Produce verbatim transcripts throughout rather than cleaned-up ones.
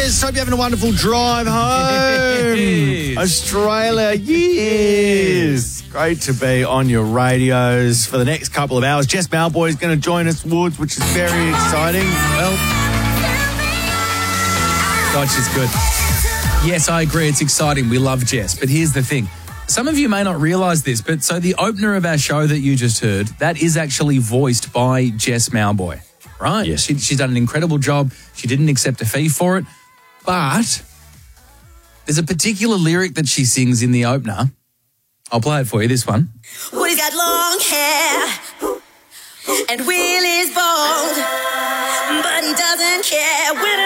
Yes, hope you're having a wonderful drive home. Yes. Australia, yes. Great to be on your radios for the next couple of hours. Jess Malboy is going to join us, Woods, which is very exciting. Well, God, she's good. Yes, I agree. It's exciting. We love Jess. But here's the thing. Some of you may not realise this, but so the opener of our show that you just heard, that is actually voiced by Jess Malboy, right? Yes. She, she's done an incredible job. She didn't accept a fee for it. But there's a particular lyric that she sings in the opener. I'll play it for you, this one. Woody's got long hair and Will is bald, but he doesn't care. Will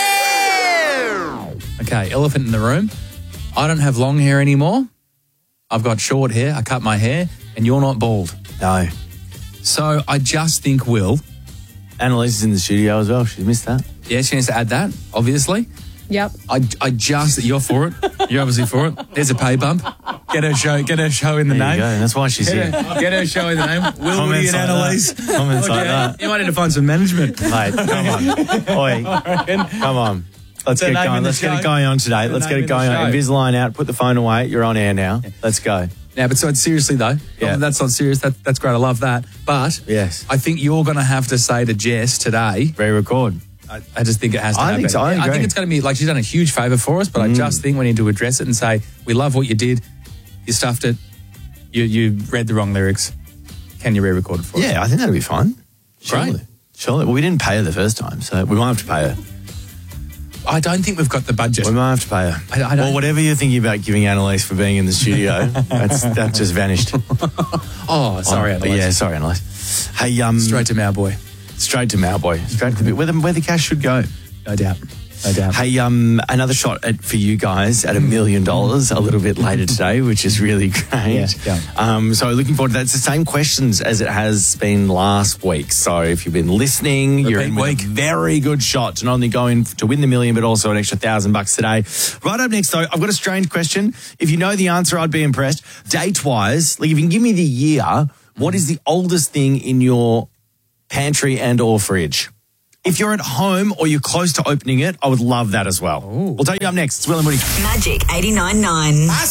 and Woody. Okay, elephant in the room. I don't have long hair anymore. I've got short hair. I cut my hair, and you're not bald. No. So I just think, Will. Annalise is in the studio as well. She missed that. Yeah, she needs to add that, obviously. Yep. I, I just, you're for it. You're obviously for it. There's a pay bump. Get her show, get her show in the There name. you go. That's why she's Get here. her, get her show in the name. Will, Woody, Comments and like Annalise. that. Comments like that. You might need to find some management. Mate, come on. Oi, come on. Let's The get name going. of the Let's get show. it going on today. The Let's get name it of the going on. show. Invisalign out. Put the phone away. You're on air now. Let's go. Now, but so it's seriously though. Yeah. That's not serious. That, that's great. I love that. But Yes. I think you're going to have to say to Jess today, Re-record. I, I just think it has to I happen. think so. I I agree. think it's going to be like she's done a huge favour for us, but I just think we need to address it and say, we love what you did. You stuffed it. You you read the wrong lyrics. Can you re-record it for us? Yeah, I think that'll be fine. Great. Surely. Surely. Well, we didn't pay her the first time, so we might have to pay her. I don't think we've got the budget. We might have to pay her. I- I don't- Well, whatever you're thinking about giving Annalise for being in the studio, that's, that just vanished. Oh, sorry, Oh, Annalise. Yeah, sorry, Annalise. Hey, um, Straight to Malboy. straight to Malboy. Straight to the where the where the cash should go. No doubt. No doubt. Hey, um, another shot at, for you guys at a million dollars a little bit later today, which is really great. Yeah, yeah. Um, so looking forward to that. It's the same questions as it has been last week. So if you've been listening, you're Repeat in with week. a very good shot to not only go in to win the million, but also an extra thousand bucks today. Right up next, though, I've got a strange question. If you know the answer, I'd be impressed. Date-wise, like if you can give me the year, what is the oldest thing in your pantry and or fridge? If you're at home or you're close to opening it, I would love that as well. We'll take you up next. It's Will and Woody. Magic eighty-nine point nine.